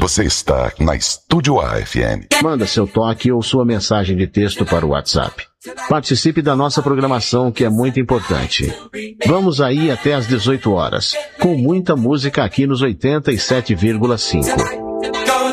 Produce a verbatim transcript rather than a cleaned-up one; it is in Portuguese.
Você está na Estúdio A F M. Manda seu toque ou sua mensagem de texto para o WhatsApp. Participe da nossa programação, que é muito importante. Vamos aí até às dezoito horas, com muita música aqui nos oitenta e sete vírgula cinco.